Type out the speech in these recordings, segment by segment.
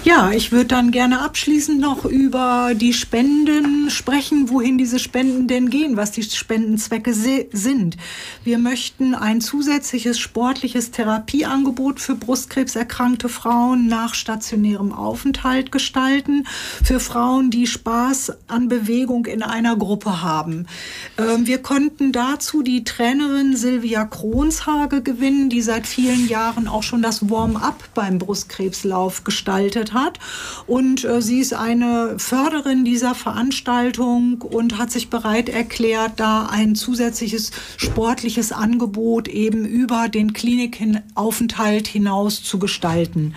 Ja, ich würde dann gerne abschließend noch über die Spenden sprechen, wohin diese Spenden denn gehen, was die Spendenzwecke sind. Wir möchten ein zusätzliches sportliches Therapieangebot für brustkrebserkrankte Frauen nach stationärem Aufenthalt gestalten, für Frauen, die Spaß an Bewegung in einer Gruppe haben. Wir konnten dazu die Trainerin Silvia Kronshage gewinnen, die seit vielen Jahren auch schon das Warm-up beim Brustkrebslauf gestaltet hat. Und sie ist eine Förderin dieser Veranstaltung und hat sich bereit erklärt, da ein zusätzliches sportliches Angebot eben über den Klinikaufenthalt hinaus zu gestalten.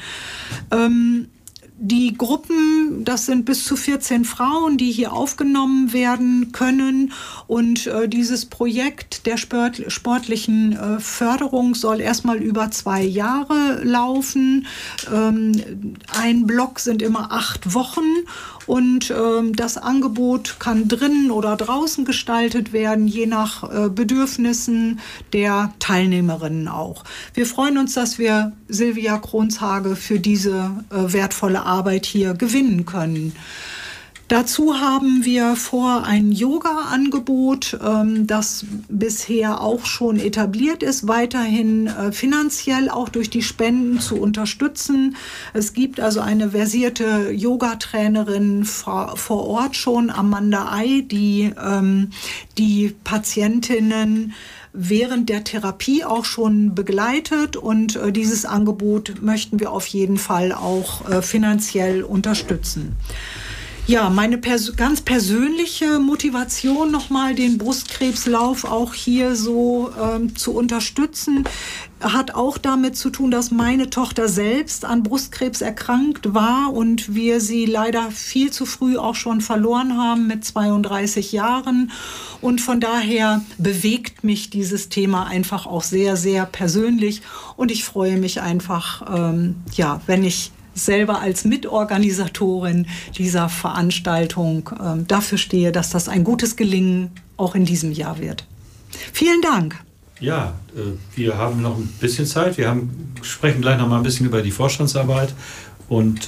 Die Gruppen, das sind bis zu 14 Frauen, die hier aufgenommen werden können. Und dieses Projekt der sportlichen Förderung soll erstmal über 2 Jahre laufen. Ein Block sind immer 8 Wochen. Und das Angebot kann drinnen oder draußen gestaltet werden, je nach Bedürfnissen der Teilnehmerinnen auch. Wir freuen uns, dass wir Silvia Kronshage für diese wertvolle Arbeit hier gewinnen können. Dazu haben wir vor ein Yoga-Angebot, das bisher auch schon etabliert ist, weiterhin finanziell auch durch die Spenden zu unterstützen. Es gibt also eine versierte Yoga-Trainerin vor Ort schon, Amanda Ei, die die Patientinnen während der Therapie auch schon begleitet, und dieses Angebot möchten wir auf jeden Fall auch finanziell unterstützen. Ja, meine ganz persönliche Motivation, nochmal den Brustkrebslauf auch hier so zu unterstützen, hat auch damit zu tun, dass meine Tochter selbst an Brustkrebs erkrankt war und wir sie leider viel zu früh auch schon verloren haben mit 32 Jahren. Und von daher bewegt mich dieses Thema einfach auch sehr, sehr persönlich. Und ich freue mich einfach, wenn ich selber als Mitorganisatorin dieser Veranstaltung dafür stehe, dass das ein gutes Gelingen auch in diesem Jahr wird. Vielen Dank. Ja, wir haben noch ein bisschen Zeit. Wir sprechen gleich noch mal ein bisschen über die Vorstandsarbeit und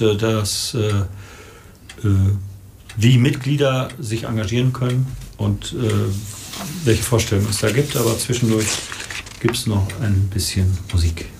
wie Mitglieder sich engagieren können und welche Vorstellungen es da gibt. Aber zwischendurch gibt es noch ein bisschen Musik.